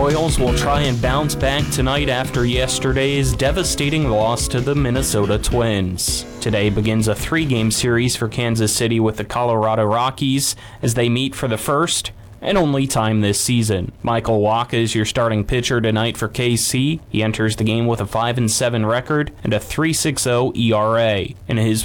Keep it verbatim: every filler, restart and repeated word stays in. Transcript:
Royals will try and bounce back tonight after yesterday's devastating loss to the Minnesota Twins. Today begins a three-game series for Kansas City with the Colorado Rockies as they meet for the first and only time this season. Michael Wacha is your starting pitcher tonight for K C. He enters the game with a five and seven record and a three point six oh E R A. In his